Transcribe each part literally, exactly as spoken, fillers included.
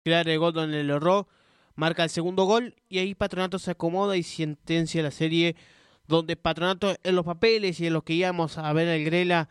Claro, el gol donde lo erró, marca el segundo gol y ahí Patronato se acomoda y sentencia la serie donde Patronato en los papeles y en los que íbamos a ver el Grela,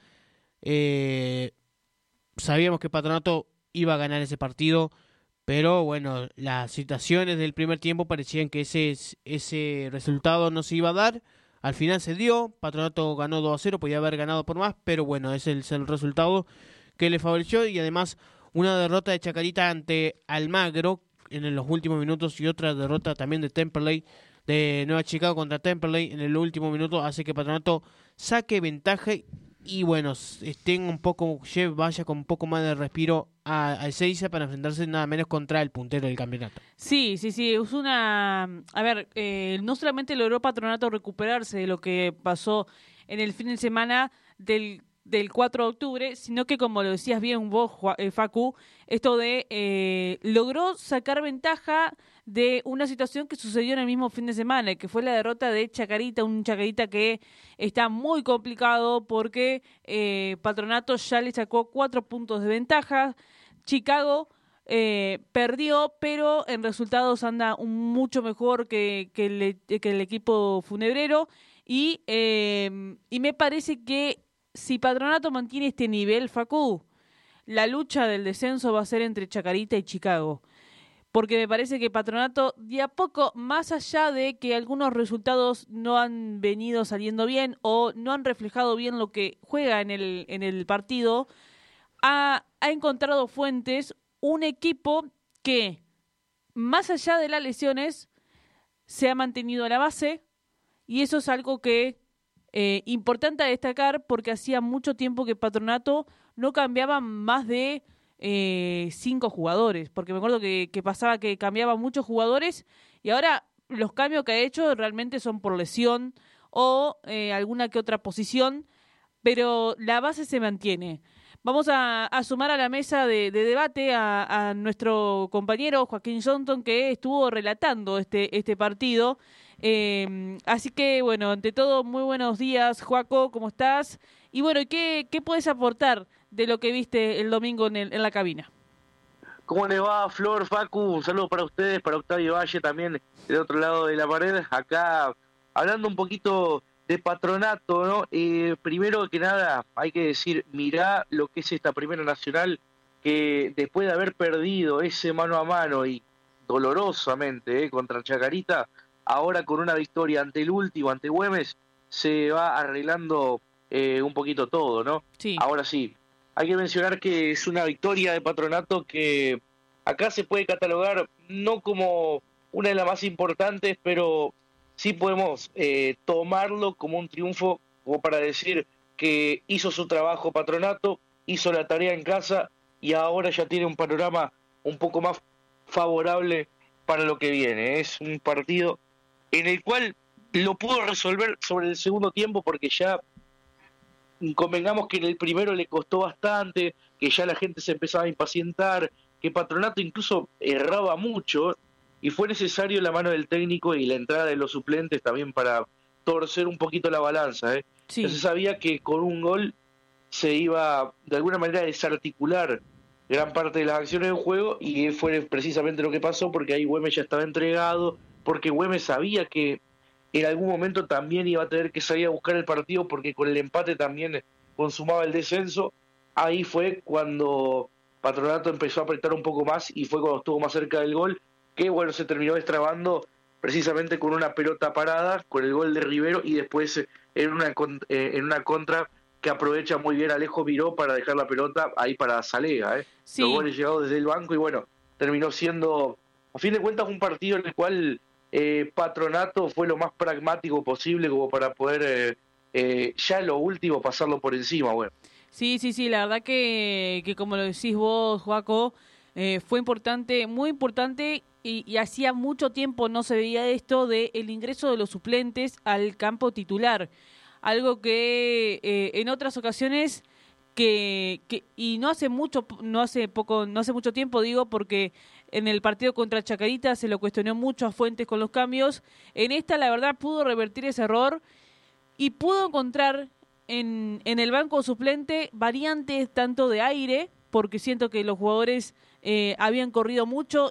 eh, sabíamos que Patronato iba a ganar ese partido, pero bueno, las situaciones del primer tiempo parecían que ese, ese resultado no se iba a dar. Al final se dio, Patronato ganó dos a cero, podía haber ganado por más, pero bueno, ese es el, el resultado que le favoreció y además una derrota de Chacarita ante Almagro en los últimos minutos y otra derrota también de Temperley, de Nueva Chicago contra Temperley en el último minuto, hace que Patronato saque ventaja y bueno, estén un poco, vaya con un poco más de respiro a, a Ezeiza para enfrentarse nada menos contra el puntero del campeonato. Sí, sí, sí, es una... A ver, eh, no solamente logró Patronato recuperarse de lo que pasó en el fin de semana del del cuatro de octubre, sino que como lo decías bien vos, eh, Facu, esto de eh, logró sacar ventaja de una situación que sucedió en el mismo fin de semana, que fue la derrota de Chacarita, un Chacarita que está muy complicado porque eh, Patronato ya le sacó cuatro puntos de ventaja, Chicago eh, perdió, pero en resultados anda un mucho mejor que, que, el, que el equipo funebrero y, eh, y me parece que si Patronato mantiene este nivel, Facu, la lucha del descenso va a ser entre Chacarita y Chicago. Porque me parece que Patronato, de a poco, más allá de que algunos resultados no han venido saliendo bien o no han reflejado bien lo que juega en el, en el partido, ha, ha encontrado fuentes, un equipo que, más allá de las lesiones, se ha mantenido a la base y eso es algo que Eh, importante a destacar porque hacía mucho tiempo que Patronato no cambiaba más de eh, cinco jugadores, porque me acuerdo que, que pasaba que cambiaba muchos jugadores y ahora los cambios que ha hecho realmente son por lesión o eh, alguna que otra posición, pero la base se mantiene. Vamos a, a sumar a la mesa de, de debate a, a nuestro compañero Joaquín Johnson, que estuvo relatando este, este partido. Eh, así que, bueno, ante todo, muy buenos días, Joaco, ¿cómo estás? Y bueno, ¿qué, qué puedes aportar de lo que viste el domingo en, el, en la cabina? ¿Cómo le va, Flor, Facu? Un saludo para ustedes, para Octavio Valle también, del otro lado de la pared. Acá, hablando un poquito de Patronato, ¿no? Eh, primero que nada, hay que decir, mirá lo que es esta Primera Nacional, que después de haber perdido ese mano a mano y dolorosamente eh, contra Chacarita, ahora con una victoria ante el último, ante Güemes, se va arreglando eh, un poquito todo, ¿no? Sí. Ahora sí, hay que mencionar que es una victoria de Patronato que acá se puede catalogar no como una de las más importantes, pero sí podemos eh, tomarlo como un triunfo, como para decir que hizo su trabajo Patronato, hizo la tarea en casa y ahora ya tiene un panorama un poco más favorable para lo que viene. Es un partido en el cual lo pudo resolver sobre el segundo tiempo porque ya convengamos que en el primero le costó bastante, que ya la gente se empezaba a impacientar, que Patronato incluso erraba mucho y fue necesario la mano del técnico y la entrada de los suplentes también para torcer un poquito la balanza. ¿eh? Sí. Ya se sabía que con un gol se iba de alguna manera a desarticular gran parte de las acciones del juego y fue precisamente lo que pasó porque ahí Güemes ya estaba entregado, porque Güemes sabía que en algún momento también iba a tener que salir a buscar el partido porque con el empate también consumaba el descenso. Ahí fue cuando Patronato empezó a apretar un poco más y fue cuando estuvo más cerca del gol, que bueno, se terminó destrabando precisamente con una pelota parada, con el gol de Rivero y después en una, en una contra que aprovecha muy bien Alejo Miró para dejar la pelota ahí para Salega. ¿eh? Sí. Los goles llegados desde el banco y bueno, terminó siendo, a fin de cuentas, un partido en el cual Eh, Patronato fue lo más pragmático posible como para poder eh, eh, ya lo último pasarlo por encima. Bueno. Sí, sí, sí, la verdad que, que como lo decís vos, Joaco, eh, fue importante, muy importante y, y hacía mucho tiempo no se veía esto de el ingreso de los suplentes al campo titular, algo que eh, en otras ocasiones que, que y no hace mucho, no hace poco, no hace mucho tiempo digo porque en el partido contra Chacarita se lo cuestionó mucho a Fuentes con los cambios. En esta, la verdad, pudo revertir ese error y pudo encontrar en, en el banco suplente variantes tanto de aire, porque siento que los jugadores eh, habían corrido mucho